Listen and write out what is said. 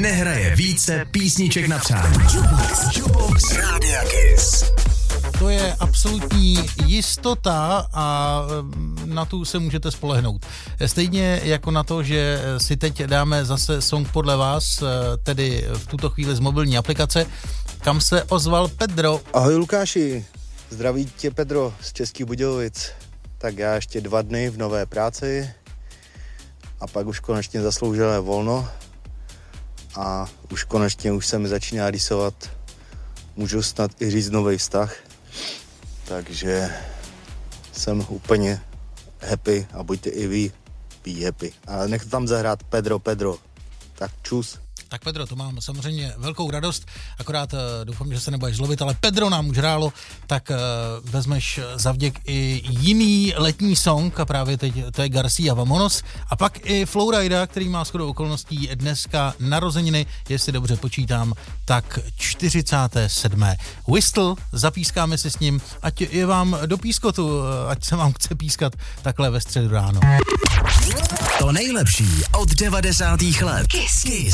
nehraje více písniček na přání. Jukebox Rádia Kiss. To je absolutní jistota a na tu se můžete spolehnout. Stejně jako na to, že si teď dáme zase song podle vás, tedy v tuto chvíli z mobilní aplikace, kam se ozval Pedro. Ahoj Lukáši, zdraví tě Pedro z Českých Budějovic. Tak já ještě 2 dny v nové práci a pak už konečně zasloužené volno a už se mi začíná rýsovat, můžu snad i říct, nový vztah. Takže jsem úplně happy a buďte i vy be happy. A nechte tam zahrát Pedro. Tak čus. Tak Pedro, to mám samozřejmě velkou radost, akorát doufám, že se nebudeš zlobit, ale Pedro nám už hrálo, tak vezmeš zavděk i jiný letní song a právě teď to je Garcia Vamonos a pak i Flowrida, který má shodou okolností dneska narozeniny, jestli dobře počítám, tak 47. Whistle, zapískáme si s ním, ať je vám do pískotu, ať se vám chce pískat takhle ve středu ráno. To nejlepší od 90. let. Kiss.